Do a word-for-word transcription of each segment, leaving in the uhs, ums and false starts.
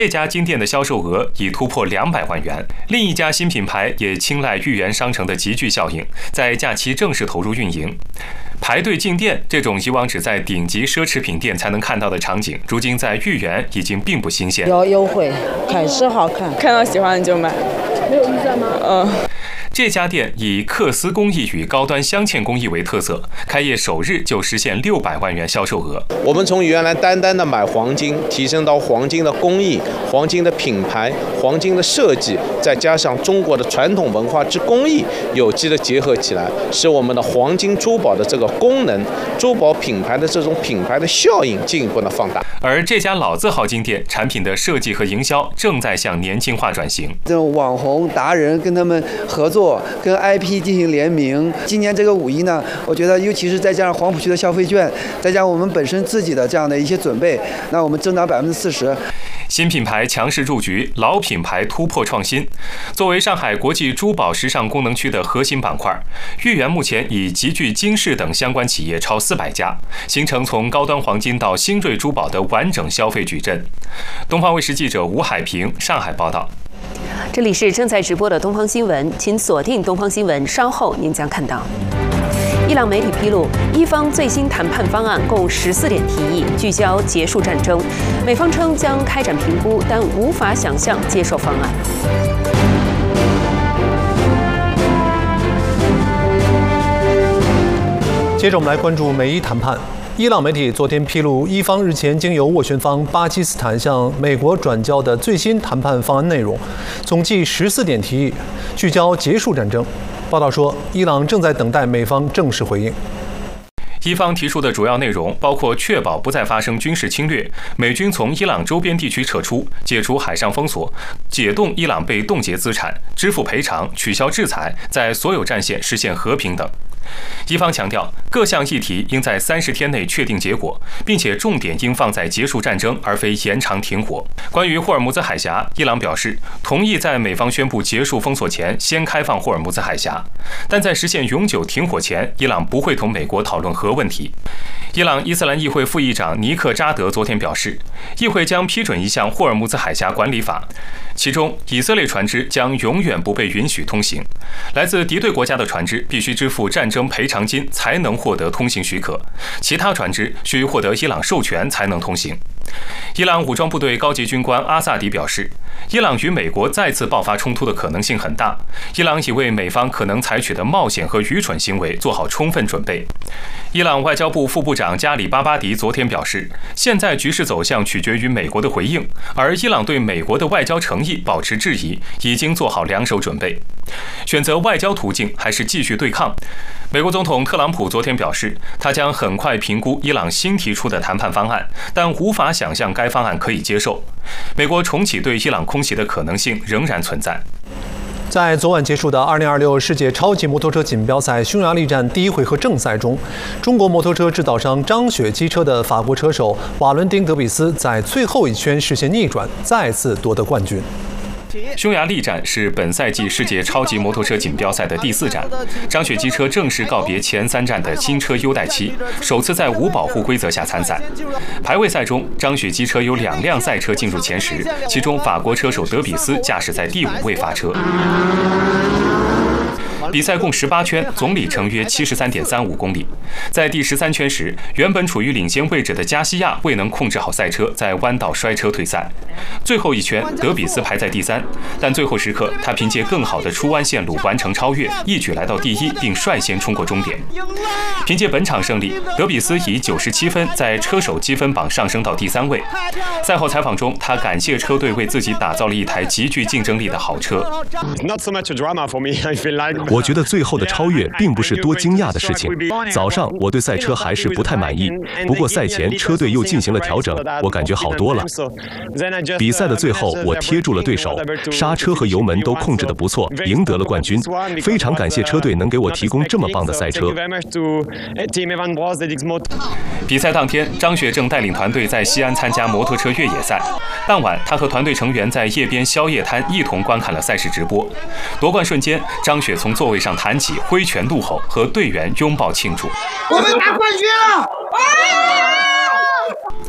这家金店的销售额已突破两百万元。另一家新品牌也青睐豫园商城的集聚效应，在假期正式投入运营。排队进店这种以往只在顶级奢侈品店才能看到的场景，如今在豫园已经并不新鲜。 有优惠，款式好看， 看到喜欢的就买。 没有预算吗？ 嗯。 这家店以缂丝工艺与高端镶嵌工艺为特色，开业首日就实现六百万元销售额。 我们从原来单单的买黄金，提升到黄金的工艺、黄金的品牌、黄金的设计，再加上中国的传统文化之工艺，有机的结合起来，使我们的黄金珠宝的这个功能、珠宝品牌的这种品牌的效应进一步的放大。 而这家老字号金店产品的设计和营销正在向年轻化转型。 这种网红达人跟他们合作，跟 I P 进行联名。今年这个五一呢，我觉得尤其是再加上黄浦区的消费券，再加上我们本身自己的这样的一些准备，那我们增长百分之四十。 新品牌强势入局，老品牌突破创新。作为上海国际珠宝时尚功能区的核心板块，豫园目前已集聚金饰等相关企业超四百家，形成从高端黄金到新锐珠宝的完整消费矩阵。东方卫视记者吴海平上海报道。 这里是正在直播的东方新闻，请锁定东方新闻，稍后您将看到。伊朗媒体披露，伊方最新谈判方案共十四点提议，聚焦结束战争。美方称将开展评估，但无法想象接受方案。 接着我们来关注美伊谈判。伊朗媒体昨天披露，伊方日前经由斡旋方巴基斯坦向美国转交的最新谈判方案内容，总计十四点提议，聚焦结束战争。报道说，伊朗正在等待美方正式回应。 伊方提出的主要内容包括确保不再发生军事侵略、美军从伊朗周边地区撤出、解除海上封锁、解冻伊朗被冻结资产、支付赔偿、取消制裁、在所有战线实现和平等。伊方强调，各项议题应在三十天内确定结果，并且重点应放在结束战争，而非延长停火。关于霍尔木兹海峡，伊朗表示同意在美方宣布结束封锁前先开放霍尔木兹海峡，但在实现永久停火前，伊朗不会同美国讨论核问题。伊朗伊斯兰议会副议长尼克扎德昨天表示，议会将批准一项霍尔木兹海峡管理法，其中以色列船只将永远不被允许通行，来自敌对国家的船只必须支付战争赔偿金才能获得通行许可，其他船只需获得伊朗授权才能通行。伊朗武装部队高级军官阿萨迪表示，伊朗与美国再次爆发冲突的可能性很大，伊朗已为美方可能采取的冒险和愚蠢行为做好充分准备。伊朗外交部副部长加里巴巴迪昨天表示，现在局势走向取决于美国的回应，而伊朗对美国的外交诚意保持质疑，已经做好两手准备。选择外交途径还是继续对抗？美国总统特朗普昨天表示，他将很快评估伊朗新提出的谈判方案，但无法想象该方案可以接受。美国重启对伊朗空袭的可能性仍然存在。 在昨晚结束的二零二六世界超级摩托车锦标赛匈牙利站第一回合正赛中，中国摩托车制造商张雪机车的法国车手瓦伦丁·德比斯在最后一圈实现逆转，再次夺得冠军。 匈牙利站是本赛季世界超级摩托车锦标赛的第四站，张雪机车正式告别前三站的新车优待期，首次在无保护规则下参赛。排位赛中，张雪机车有两辆赛车进入前十，其中法国车手德比斯驾驶在第五位发车。比赛共十八圈，总里程约七十三点三五公里。在第十三圈时，原本处于领先位置的加西亚未能控制好赛车，在弯道摔车退赛。最后一圈，德比斯排在第三，但最后时刻他凭借更好的出弯线路完成超越，一举来到第一，并率先冲过终点。凭借本场胜利，德比斯以九十七分在车手积分榜上升到第三位。赛后采访中，他感谢车队为自己打造了一台极具竞争力的好车。 我觉得最后的超越并不是多惊讶的事情。早上我对赛车还是不太满意，不过赛前车队又进行了调整，我感觉好多了。比赛的最后，我贴住了对手，刹车和油门都控制得不错，赢得了冠军。非常感谢车队能给我提供这么棒的赛车。 比赛当天，张雪正带领团队在西安参加摩托车越野赛。当晚，他和团队成员在夜边宵夜摊一同观看了赛事直播。夺冠瞬间，张雪从座位上弹起，挥拳怒吼，和队员拥抱庆祝。 我们拿冠军了！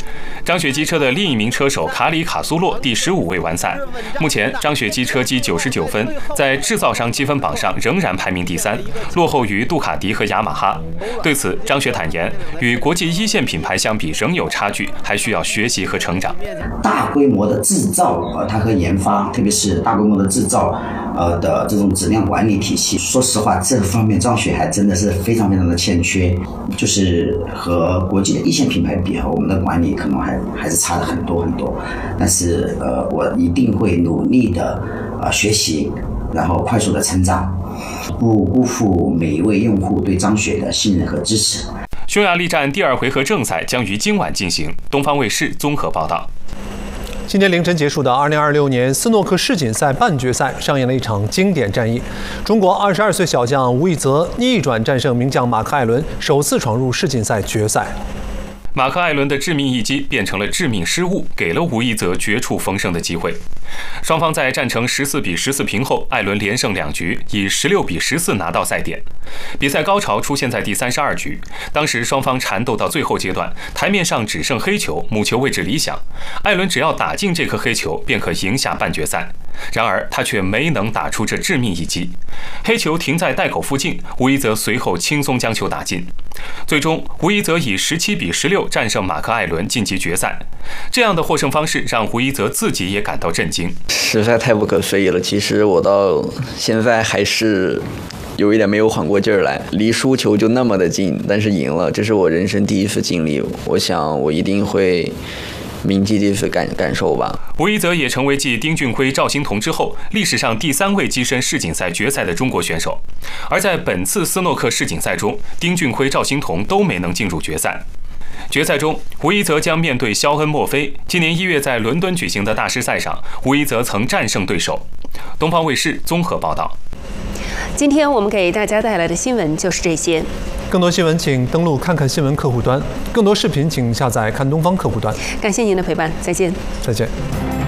张雪机车的另一名车手卡里卡苏洛第十五位完赛。目前，张雪机车积九十九分，在制造商积分榜上仍然排名第三，落后于杜卡迪和雅马哈。对此，张雪坦言，与国际一线品牌相比仍有差距，还需要学习和成长。 大规模的制造，呃，它和研发，特别是大规模的制造，呃的这种质量管理体系，说实话，这方面张雪还真的是非常非常的欠缺，就是和国际的一线品牌比，我们的管理可能还还是差了很多很多。但是，呃，我一定会努力的呃学习，然后快速的成长，不辜负每一位用户对张雪的信任和支持。 匈牙利站第二回合正赛将于今晚进行。东方卫视综合报道。 今天凌晨结束的二零二六年斯诺克世锦赛半决赛上演了一场经典战役，中国二十二岁小将吴一泽逆转战胜名将马克·艾伦，首次闯入世锦赛决赛。 马克·艾伦的致命一击变成了致命失误，给了吴一泽绝处逢生的机会。双方在战成十四比十四平后，艾伦连胜两局，以十六比十四拿到赛点。比赛高潮出现在第三十二局，当时双方缠斗到最后阶段，台面上只剩黑球，母球位置理想，艾伦只要打进这颗黑球，便可赢下半决赛。然而他却没能打出这致命一击，黑球停在袋口附近，吴一泽随后轻松将球打进。最终，吴一泽以十七比十六战胜马克·艾伦晋级决赛。这样的获胜方式让吴一泽自己也感到震惊， 实在太不可思议了。其实我到现在还是有一点没有缓过劲儿来，离输球就那么的近，但是赢了，这是我人生第一次经历，我想我一定会铭记这次感感受吧。 吴一泽也成为继丁俊晖、赵心童之后，历史上第三位跻身世锦赛决赛的中国选手。而在本次斯诺克世锦赛中，丁俊晖、赵心童都没能进入决赛。决赛中，吴一泽将面对肖恩·墨菲。今年一月在伦敦举行的大师赛上，吴一泽曾战胜对手。东方卫视综合报道。 今天我们给大家带来的新闻就是这些。 更多新闻请登录看看新闻客户端，更多视频请下载看东方客户端。 感谢您的陪伴，再见。 再见。